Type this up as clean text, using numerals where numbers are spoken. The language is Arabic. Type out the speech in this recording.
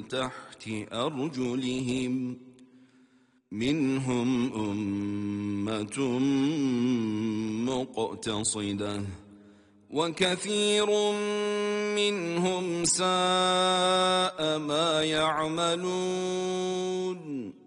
تحت أرجلهم منهم أمة مقتصدة وكثير منهم ساء ما يعملون